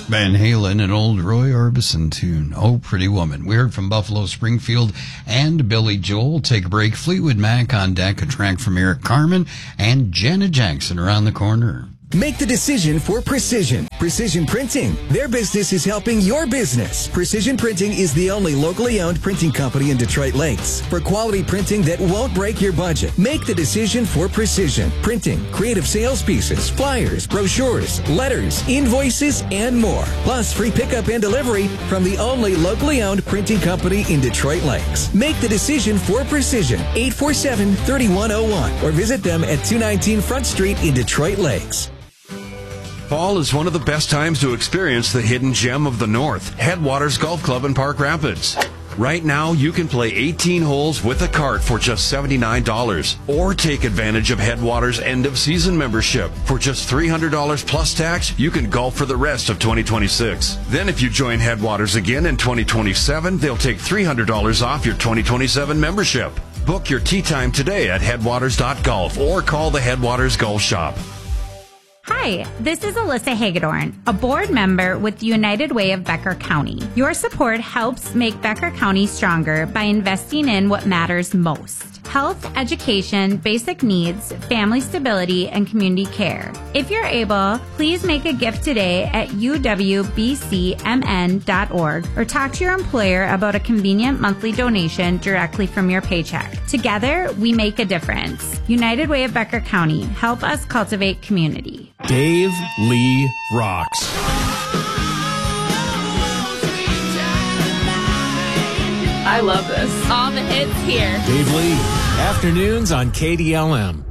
Van Halen and old Roy Orbison tune, Oh Pretty Woman. We heard from Buffalo Springfield and Billy Joel. Take a break. Fleetwood Mac on deck, a track from Eric Carmen, and Janet Jackson around the corner. Make the decision for Precision. Precision Printing. Their business is helping your business. Precision Printing is the only locally owned printing company in Detroit Lakes. For quality printing that won't break your budget, make the decision for Precision Printing. Creative sales pieces, flyers, brochures, letters, invoices, and more. Plus free pickup and delivery from the only locally owned printing company in Detroit Lakes. Make the decision for Precision. 847-3101 or visit them at 219 Front Street in Detroit Lakes. Fall is one of the best times to experience the hidden gem of the North, Headwaters Golf Club in Park Rapids. Right now, you can play 18 holes with a cart for just $79, or take advantage of Headwaters' end-of-season membership. For just $300 plus tax, you can golf for the rest of 2026. Then if you join Headwaters again in 2027, they'll take $300 off your 2027 membership. Book your tee time today at headwaters.golf or call the Headwaters Golf Shop. Hi, this is Alyssa Hagedorn, a board member with the United Way of Becker County. Your support helps make Becker County stronger by investing in what matters most: health, education, basic needs, family stability, and community care. If you're able, please make a gift today at uwbcmn.org or talk to your employer about a convenient monthly donation directly from your paycheck. Together, we make a difference. United Way of Becker County. Help us cultivate community. Dave Lee rocks. I love this. All the hits here. Dave Lee, afternoons on KDLM.